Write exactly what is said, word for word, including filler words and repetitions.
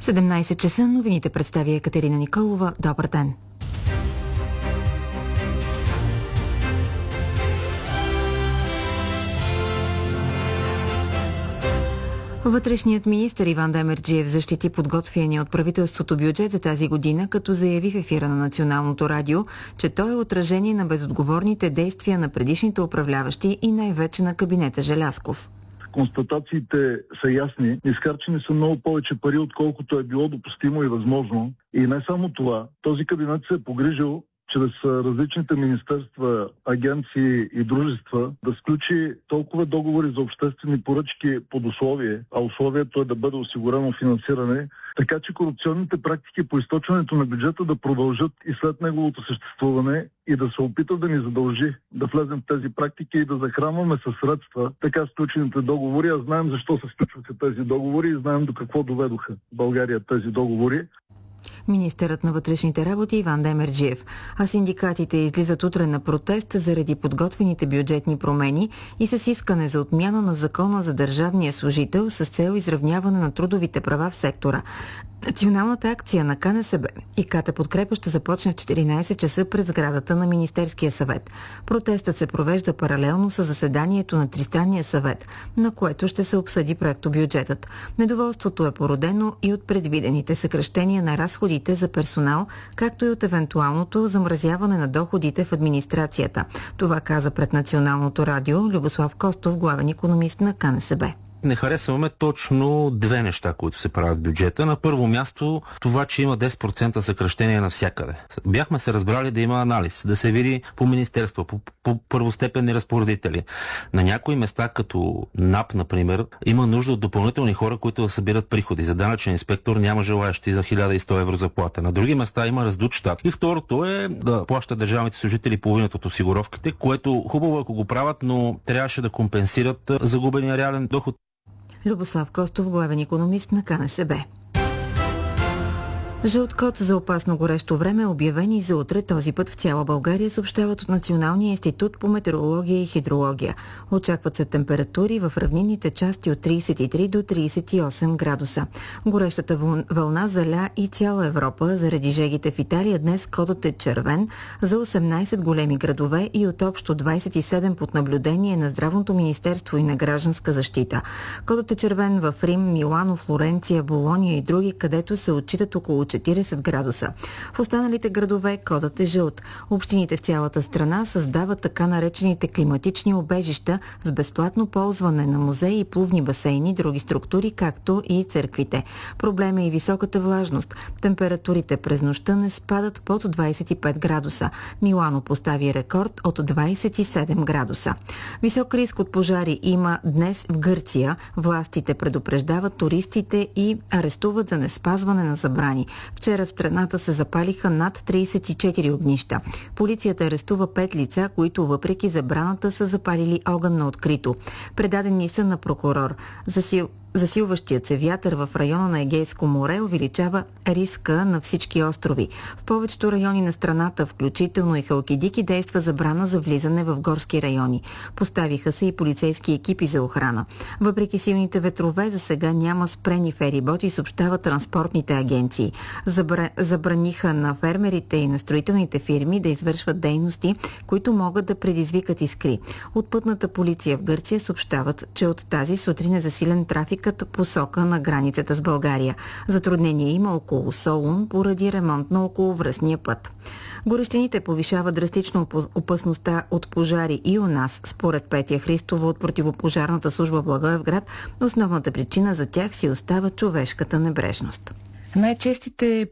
седемнайсет часа новините представя Екатерина Николова. Добър ден! Вътрешният министър Иван Демерджиев защити подготвения от правителството бюджет за тази година, като заяви в ефира на Националното радио, че той е отражение на безотговорните действия на предишните управляващи и най-вече на кабинета Желязков. Констатациите са ясни. Изхарчени са много повече пари, отколкото е било допустимо и възможно. И не само това. Този кабинет се е погрижил чрез различните министерства, агенции и дружества да сключи толкова договори за обществени поръчки под условие, а условието е да бъде осигурено финансиране, така че корупционните практики по източването на бюджета да продължат и след неговото съществуване и да се опита да ни задължи да влезем в тези практики и да захранваме със средства така сключените договори. А знаем защо се сключваха тези договори и знаем до какво доведоха България тези договори. Министърът на вътрешните работи Иван Демерджиев. А синдикатите излизат утре на протест заради подготвените бюджетни промени и с искане за отмяна на закона за държавния служител с цел изравняване на трудовите права в сектора. Националната акция на Ка Не Се Бе и КТ Подкрепа ще започне в четиринайсет часа пред сградата на Министерския съвет. Протестът се провежда паралелно с заседанието на Тристранния съвет, на което ще се обсъди проектобюджетът. Недоволството е породено и от предвидените съкращения на разходите за персонал, както и от евентуалното замразяване на доходите в администрацията. Това каза пред Националното радио Любослав Костов, главен икономист на Ка Не Се Бе. Не харесваме точно две неща, които се правят в бюджета. На първо място това, че има десет процента съкращение навсякъде. Бяхме се разбрали да има анализ, да се види по министерства, по, по първостепенни разпоредители. На някои места, като НАП, например, има нужда от допълнителни хора, които да събират приходи. За данъчен инспектор няма желаящи за хиляда и сто евро заплата. На други места има раздут щат. И второто е да плащат държавните служители половината от осигуровките, което хубаво ако го правят, но трябваше да компенсират загубения реален доход. Любослав Костов, главен икономист на Ка Не Се Бе. Жълт код за опасно горещо време е обявен и за утре, този път в цяла България, съобщават от Националния институт по метеорология и хидрология. Очакват се температури в равнинните части от трийсет и три до трийсет и осем градуса. Горещата вълна заля и цяла Европа. Заради жегите в Италия днес кодът е червен за осемнайсет големи градове и от общо двайсет и седем под наблюдение на Здравното министерство и на гражданска защита. Кодът е червен в Рим, Милано, Флоренция, Болония и други, където се отчитат около четирийсет градуса. В останалите градове кодът е жълт. Общините в цялата страна създават така наречените климатични убежища с безплатно ползване на музеи и плувни басейни, други структури, както и църквите. Проблем е и високата влажност. Температурите през нощта не спадат под двайсет и пет градуса. Милано постави рекорд от двайсет и седем градуса. Висок риск от пожари има днес в Гърция. Властите предупреждават туристите и арестуват за неспазване на забрани. Вчера в страната се запалиха над трийсет и четири огнища. Полицията арестува пет лица, които въпреки забраната са запалили огън на открито. Предадени са на прокурор. Засил... Засилващият се вятър в района на Егейско море увеличава риска на всички острови. В повечето райони на страната, включително и Халкидики, действа забрана за влизане в горски райони. Поставиха се и полицейски екипи за охрана. Въпреки силните ветрове, за сега няма спрени фериботи, съобщават транспортните агенции. Забра... Забраниха на фермерите и на строителните фирми да извършват дейности, които могат да предизвикат искри. От пътната полиция в Гърция съобщават, че от тази сутрин е засилен трафик като посока на границата с България. Затруднение има около Солун поради ремонт на околовръстния път. Горещините повишават драстично опасността от пожари и у нас. Според Петя Христова от противопожарната служба Благоевград, основната причина за тях си остава човешката небрежност. Най-честите